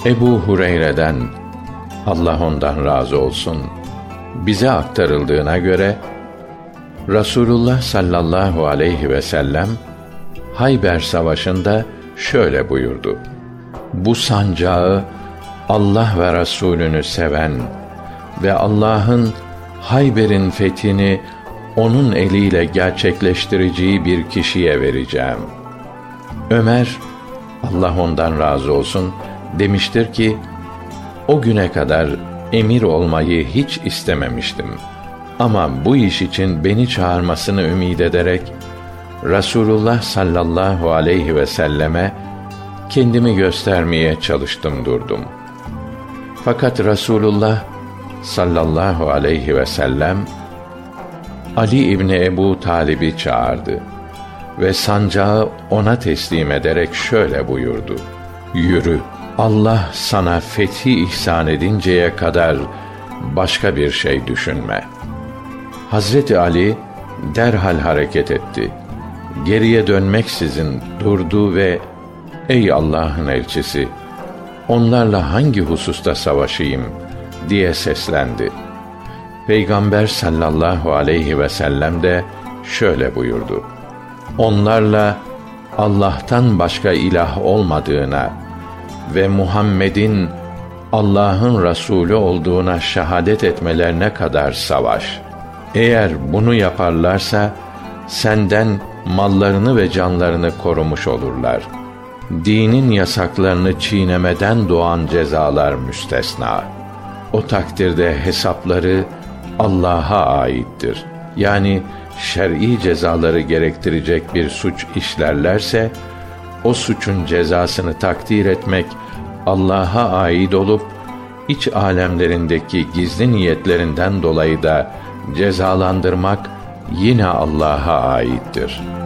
Ebu Hureyre'den, Allah ondan razı olsun, bize aktarıldığına göre Rasulullah sallallahu aleyhi ve sellem Hayber Savaşı'nda şöyle buyurdu: Bu sancağı Allah ve Resulünü seven ve Allah'ın Hayber'in fethini onun eliyle gerçekleştireceği bir kişiye vereceğim. Ömer, Allah ondan razı olsun, demiştir ki, o güne kadar emir olmayı hiç istememiştim. Ama bu iş için beni çağırmasını ümid ederek, Rasulullah sallallahu aleyhi ve selleme kendimi göstermeye çalıştım durdum. Fakat Rasulullah sallallahu aleyhi ve sellem, Ali İbni Ebu Talib'i çağırdı ve sancağı ona teslim ederek şöyle buyurdu: Yürü, Allah sana fethi ihsan edinceye kadar başka bir şey düşünme. Hazreti Ali derhal hareket etti. Geriye dönmeksizin durdu ve ey Allah'ın elçisi, onlarla hangi hususta savaşayım diye seslendi. Peygamber sallallahu aleyhi ve sellem de şöyle buyurdu: Onlarla Allah'tan başka ilah olmadığına ve Muhammed'in Allah'ın Resulü olduğuna şehadet etmelerine kadar savaş. Eğer bunu yaparlarsa senden mallarını ve canlarını korumuş olurlar. Dinin yasaklarını çiğnemeden doğan cezalar müstesna. O takdirde hesapları Allah'a aittir. Yani şer'i cezaları gerektirecek bir suç işlerlerse, o suçun cezasını takdir etmek Allah'a ait olup, iç alemlerindeki gizli niyetlerinden dolayı da cezalandırmak yine Allah'a aittir.